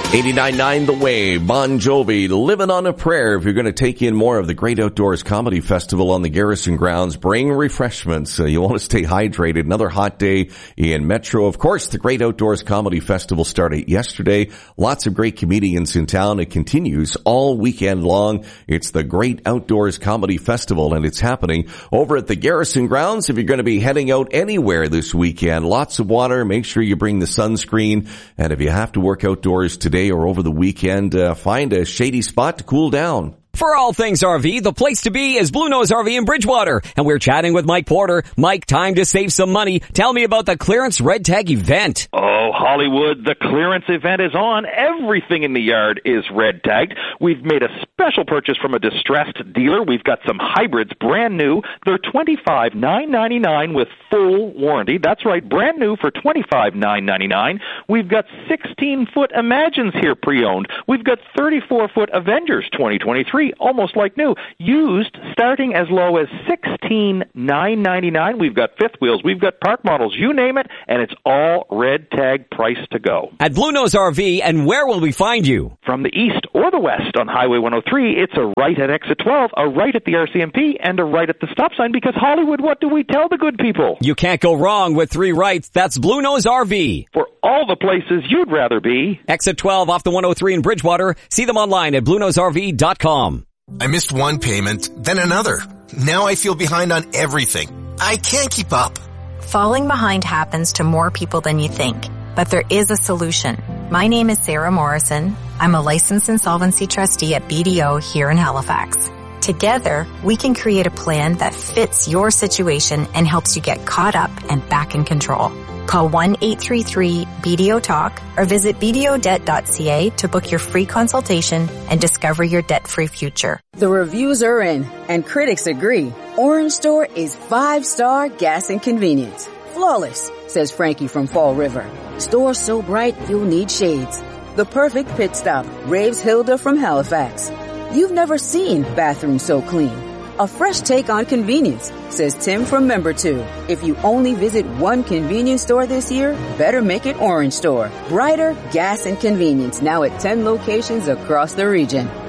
89.9 The Wave, Bon Jovi, Living on a Prayer. If you're going to take in more of the Great Outdoors Comedy Festival on the Garrison grounds, bring refreshments. You want to stay hydrated. Another hot day in Metro. Of course, the Great Outdoors Comedy Festival started yesterday. Lots of great comedians in town. It continues all weekend long. It's the Great Outdoors Comedy Festival, and it's happening over at the Garrison grounds. If you're going to be heading out anywhere this weekend, lots of water. Make sure you bring the sunscreen. And if you have to work outdoors today or over the weekend, find a shady spot to cool down. For all things RV, the place to be is Blue Nose RV in Bridgewater. And we're chatting with Mike Porter. Mike, time to save some money. Tell me about the clearance red tag event. Oh, Hollywood, the clearance event is on. Everything in the yard is red tagged. We've made a special purchase from a distressed dealer. We've got some hybrids brand new. They're $25,999 with full warranty. That's right, brand new for $25,999. We've got 16-foot Imagines here pre-owned. We've got 34-foot Avengers 2023. Almost like new, used starting as low as $16,999. We've got fifth wheels, we've got park models, you name it, and it's all red tag price to go. At Blue Nose RV, and where will we find you? From the east or the west on Highway 103, it's a right at exit 12, a right at the RCMP, and a right at the stop sign, because Hollywood, what do we tell the good people? You can't go wrong with three rights. That's Blue Nose RV. For all the places you'd rather be. Exit 12 off the 103 in Bridgewater. See them online at BlueNoseRV.com. I missed one payment, then another. Now I feel behind on everything. I can't keep up. Falling behind happens to more people than you think, but there is a solution. My name is Sarah Morrison. I'm a licensed insolvency trustee at BDO here in Halifax. Together, we can create a plan that fits your situation and helps you get caught up and back in control. Call 1-833-BDO-TALK or visit bdodebt.ca to book your free consultation and discover your debt-free future. The reviews are in, and critics agree. Orange Store is 5-star gas and convenience. Flawless, says Frankie from Fall River. Store so bright you'll need shades. The perfect pit stop, raves Hilda from Halifax. You've never seen bathrooms so clean. A fresh take on convenience, says Tim from Member 2. If you only visit one convenience store this year, better make it Orange Store. Brighter gas and convenience now at 10 locations across the region.